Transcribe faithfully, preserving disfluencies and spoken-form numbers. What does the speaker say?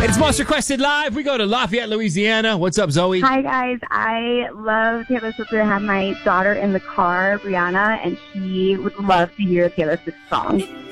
It's Most Requested Live. We go to Lafayette, Louisiana. What's up, Zoe? Hi, guys. I love Taylor Swift. I have my daughter in the car, Brianna, and she would love to hear a Taylor Swift song.